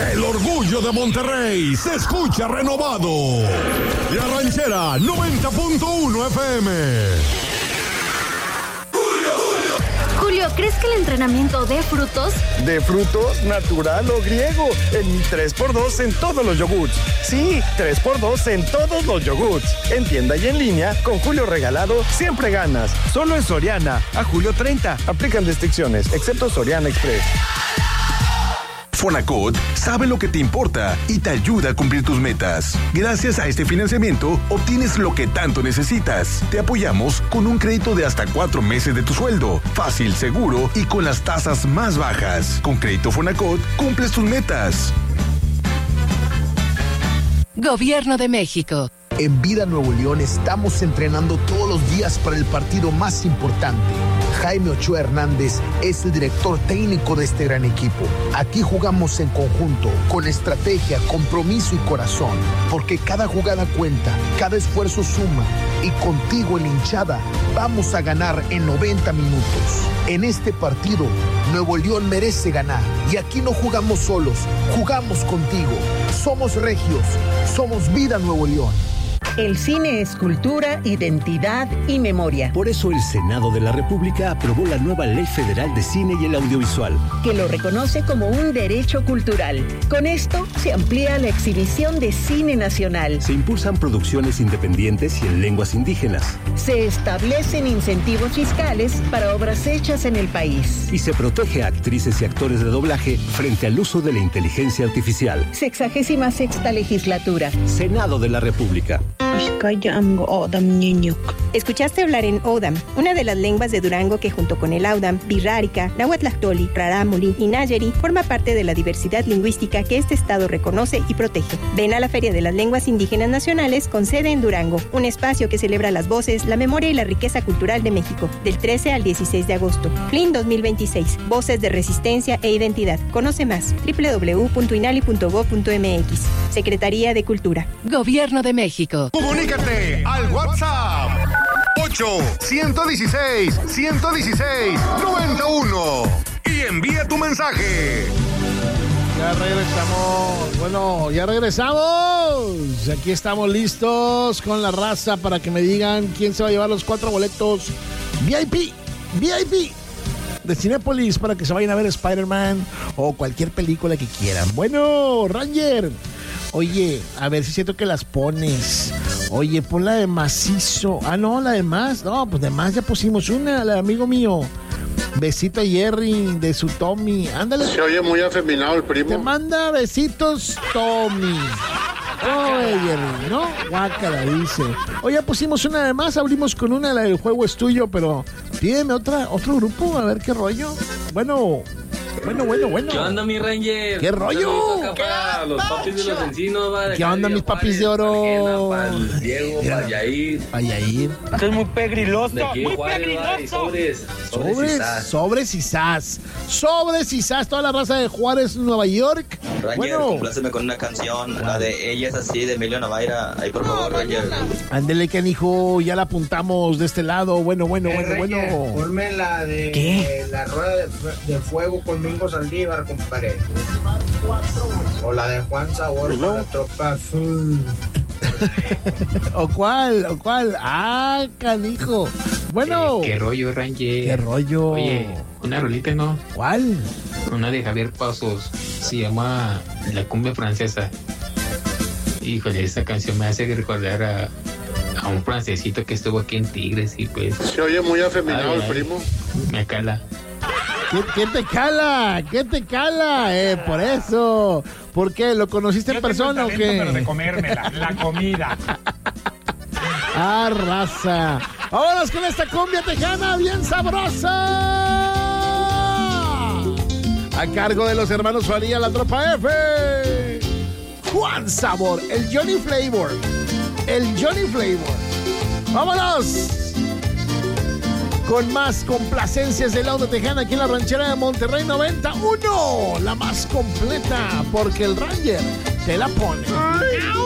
El orgullo de Monterrey se escucha renovado. La Ranchera 90.1 FM. Julio, ¿crees que el entrenamiento dé frutos? ¿De frutos, natural o griego? En mi 3x2 en todos los yogurts. Sí, 3x2 en todos los yogurts. En tienda y en línea, con Julio regalado, siempre ganas. Solo en Soriana, a julio 30. Aplican restricciones, excepto Soriana Express. Fonacot sabe lo que te importa y te ayuda a cumplir tus metas. Gracias a este financiamiento, obtienes lo que tanto necesitas. Te apoyamos con un crédito de hasta 4 meses de tu sueldo. Fácil, seguro y con las tasas más bajas. Con Crédito Fonacot, cumples tus metas. Gobierno de México. En Vida Nuevo León estamos entrenando todos los días para el partido más importante. Jaime Ochoa Hernández es el director técnico de este gran equipo. Aquí jugamos en conjunto, con estrategia, compromiso y corazón, porque cada jugada cuenta, cada esfuerzo suma, y contigo en hinchada vamos a ganar en 90 minutos. En este partido, Nuevo León merece ganar, y aquí no jugamos solos, jugamos contigo. Somos regios, somos Vida Nuevo León. El cine es cultura, identidad y memoria. Por eso el Senado de la República aprobó la nueva Ley Federal de Cine y el Audiovisual, que lo reconoce como un derecho cultural. Con esto se amplía la exhibición de cine nacional. Se impulsan producciones independientes y en lenguas indígenas. Se establecen incentivos fiscales para obras hechas en el país. Y se protege a actrices y actores de doblaje frente al uso de la inteligencia artificial. 66ª legislatura. Senado de la República. Escuchaste hablar en Odam, una de las lenguas de Durango que junto con el Audam, Birrárica, Nahuatlactoli, Rarámuri y Nayeri forma parte de la diversidad lingüística que este estado reconoce y protege. Ven a la Feria de las Lenguas Indígenas Nacionales con sede en Durango, un espacio que celebra las voces, la memoria y la riqueza cultural de México, del 13 al 16 de agosto. FLIN 2026, Voces de Resistencia e Identidad. Conoce más, www.inali.gov.mx. Secretaría de Cultura. Gobierno de México. Comunícate al WhatsApp 8-116-116-91 y envía tu mensaje. Ya regresamos. Bueno, ya regresamos. Aquí estamos listos con la raza para que me digan quién se va a llevar los 4 boletos VIP de Cinépolis para que se vayan a ver Spider-Man o cualquier película que quieran. Bueno, Ranger, oye, a ver si siento que las pones. Oye, pon la de Macizo. Ah, no, la de Más. No, pues de Más ya pusimos una, la de amigo mío. Besito a Jerry de su Tommy. Ándale. Se oye muy afeminado el primo. Te manda besitos Tommy. Oye, Jerry, ¿no? Guácala, dice. Oye, ya pusimos una de Más, abrimos con una, la del juego es tuyo, pero pídeme otro grupo, a ver qué rollo. Bueno. ¿Qué onda, mi Ranger? ¿Qué rollo? Para los papis de los encinos, va. ¿Qué onda, mis papis de oro? Para el Diego, para Yair. Esto es muy pegriloso. Muy pegriloso. Sobres y sas. Toda la raza de Juárez, Nueva York. Ranger, compláceme con una canción, la de Ella es así, de Emilio Navaira. Ahí, por favor, Ranger. Ándele, canijo, ya la apuntamos de este lado. Bueno. Ponme la de... ¿Qué? La rueda de fuego conmigo Saldívar, compadre. O la de Juan Sabor con la tropa azul. ¿O cuál? Ah, canijo. Bueno. ¿Qué rollo, Ranger? ¿Qué rollo? Oye, una rolita, ¿no? ¿Cuál? Una de Javier Pasos. Se llama La Cumbia Francesa. Híjole, esta canción me hace recordar a un francesito que estuvo aquí en Tigres y pues... Se oye muy afeminado el primo. Me cala. ¿Qué te cala? Por eso. ¿Por qué? ¿Lo conociste en persona o qué? Pero de comérmela, la comida. Ah, raza. Vámonos con esta cumbia tejana bien sabrosa. A cargo de los hermanos Faría, la tropa F. Juan Sabor, el Johnny Flavor. ¡Vámonos! Con más complacencias del lado tejana aquí en la ranchera de Monterrey 91. La más completa, porque el Ranger te la pone.